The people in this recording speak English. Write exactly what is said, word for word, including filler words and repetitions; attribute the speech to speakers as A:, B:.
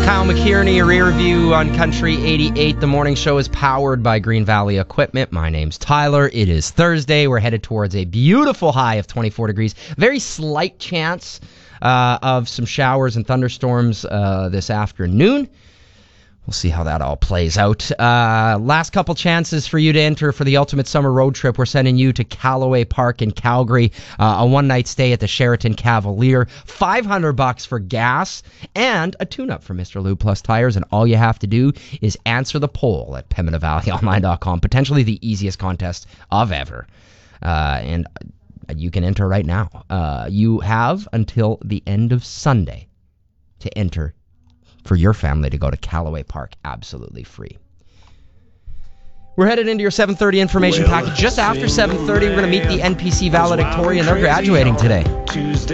A: Kyle McKierney, Rear View on Country eighty-eight. The morning show is powered by Green Valley Equipment. My name's Tyler. It is Thursday. We're headed towards a beautiful high of twenty-four degrees. Very slight chance uh, of some showers and thunderstorms uh, this afternoon. We'll see how that all plays out. Uh, last couple chances for you to enter for the ultimate summer road trip. We're sending you to Callaway Park in Calgary. Uh, a one-night stay at the Sheraton Cavalier. five hundred bucks for gas and a tune-up for Mister Lube Plus Tires. And all you have to do is answer the poll at Pembina Valley Online dot com. Potentially the easiest contest of ever. Uh, and you can enter right now. Uh, you have until the end of Sunday to enter for your family to go to Callaway Park absolutely free. We're headed into your seven thirty information well, package. Just after seven thirty, we're going to meet the N P C valedictorian. They're graduating today.